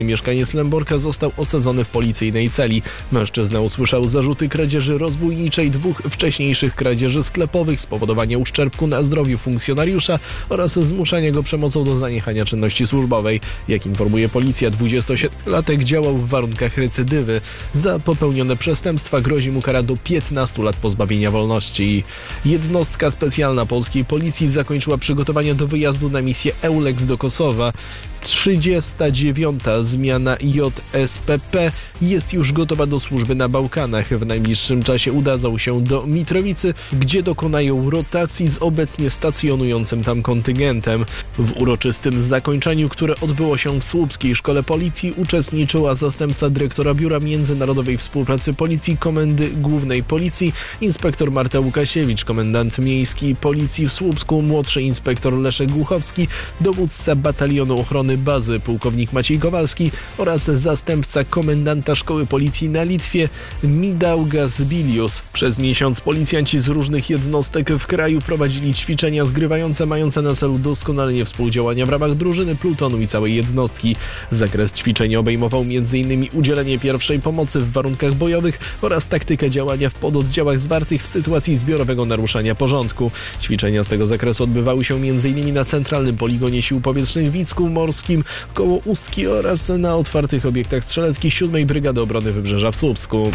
Mieszkaniec Lęborka został osadzony w policyjnej celi. Mężczyzna usłyszał zarzuty kradzieży rozbójniczej, 2 wcześniejszych kradzieży sklepowych, spowodowania uszczerbku na zdrowiu funkcjonariusza oraz zmuszania go przemocą do zaniechania czynności służbowej. Jak informuje policja, 27-latek działał w warunkach recydywy. Za popełnione przestępstwa grozi mu kara do 15 lat pozbawienia wolności. Jednostka specjalna polskiej policji zakończyła przygotowania do wyjazdu na misję EULEX do Kosowa. 39. zmiana JSPP jest już gotowa do służby na Bałkanach. W najbliższym czasie udadzą się do Mitrowicy, gdzie dokonają rotacji z obecnie stacjonującym tam kontyngentem. W uroczystym zakończeniu, które odbyło się w Słupskiej Szkole Policji, uczestniczyła zastępca dyrektora Biura Międzynarodowej Współpracy Policji Komendy Głównej Policji, inspektor Marta Łukasiewicz, komendant miejski Policji w Słupsku, młodszy inspektor Leszek Głuchowski, dowódca Batalionu Ochrony Bazy pułkownik Maciej Kowalski oraz zastępca komendanta Szkoły Policji na Litwie Mindaugas Bilius. Przez miesiąc policjanci z różnych jednostek w kraju prowadzili ćwiczenia zgrywające mające na celu doskonalenie współdziałania w ramach drużyny, plutonu i całej jednostki. Zakres ćwiczeń obejmował m.in. udzielenie pierwszej pomocy w warunkach bojowych oraz taktykę działania w pododdziałach zwartych w sytuacji zbiorowego naruszania porządku. Ćwiczenia z tego zakresu odbywały się m.in. na Centralnym Poligonie Sił Powietrznych w Wicku Morskim, koło Ustki oraz na otwartych obiektach strzeleckich 7. Brygady Obrony Wybrzeża w Słupsku.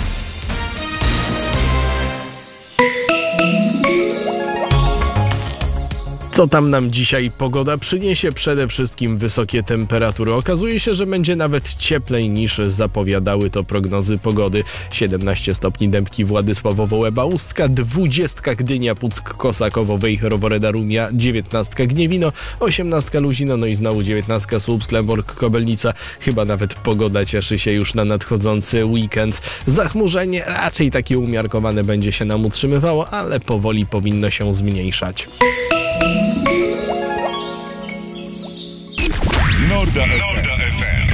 Co tam nam dzisiaj pogoda przyniesie? Przede wszystkim wysokie temperatury. Okazuje się, że będzie nawet cieplej niż zapowiadały to prognozy pogody. 17 stopni Dębki, Władysławowo, Łeba, Ustka, 20 Gdynia, Puck, Kosakowo, Wejher, Roworeda, Rumia, 19 Gniewino, 18 Luzino, no i znowu 19 Słupsk, Lębork, Kobelnica. Chyba nawet pogoda cieszy się już na nadchodzący weekend. Zachmurzenie raczej takie umiarkowane będzie się nam utrzymywało, ale powoli powinno się zmniejszać. Norda FM.